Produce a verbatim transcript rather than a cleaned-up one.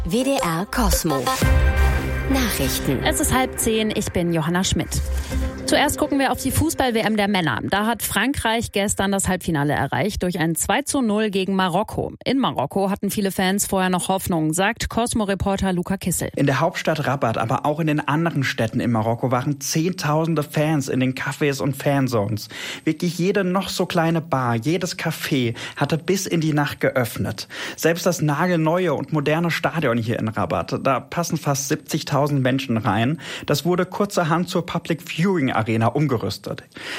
W D R Kosmo. Nachrichten. Es ist halb zehn, ich bin Johanna Schmidt. Zuerst gucken wir auf die Fußball-W M der Männer. Da hat Frankreich gestern das Halbfinale erreicht durch ein zwei zu null gegen Marokko. In Marokko hatten viele Fans vorher noch Hoffnung, sagt Cosmo-Reporter Luca Kissel. In der Hauptstadt Rabat, aber auch in den anderen Städten in Marokko waren zehntausende Fans in den Cafés und Fanzones. Wirklich jede noch so kleine Bar, jedes Café hatte bis in die Nacht geöffnet. Selbst das nagelneue und moderne Stadion hier in Rabat, da passen fast siebzigtausend Menschen rein. Das wurde kurzerhand zur Public Viewing Arena umgerüstet.